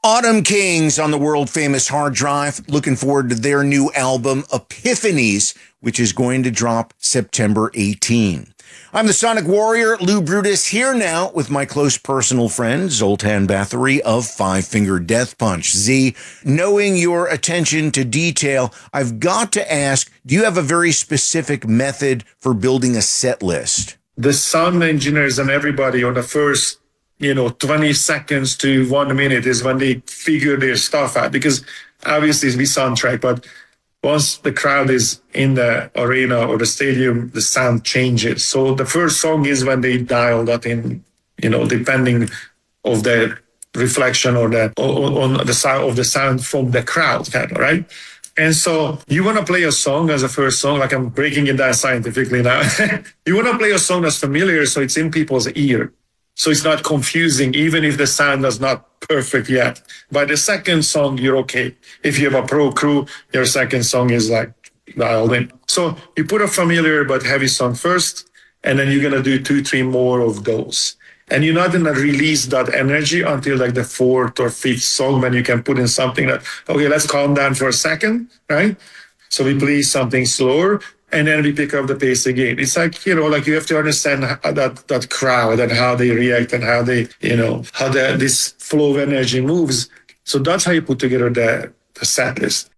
Autumn Kings on the world famous hard drive. Looking forward to their new album, Epiphanies, which is going to drop September 18. I'm the Sonic Warrior, Lou Brutus, here now with my close personal friend, Zoltan Bathory of Five Finger Death Punch. Z, knowing your attention to detail, I've got to ask, do you have a very specific method for building a set list? The sound engineers and everybody on the first 20 seconds to 1 minute is when they figure their stuff out, because obviously we soundtrack, but once the crowd is in the arena or the stadium, the sound changes. So the first song is when they dial that in, depending of the reflection or on the sound of the sound from the crowd, kind of, right? And so you want to play a song as a first song, like I'm breaking it down scientifically now. You want to play a song that's familiar so it's in people's ear. So it's not confusing, even if the sound is not perfect yet. By the second song, you're okay. If you have a pro crew, your second song is like dialed in. So you put a familiar but heavy song first, and then you're going to do 2-3 more of those. And you're not going to release that energy until like the 4th or 5th song, when you can put in something that, okay, let's calm down for a second, right? So we play something slower, and then we pick up the pace again. It's like, you have to understand that crowd and how they react and how they, this flow of energy moves. So that's how you put together the set list.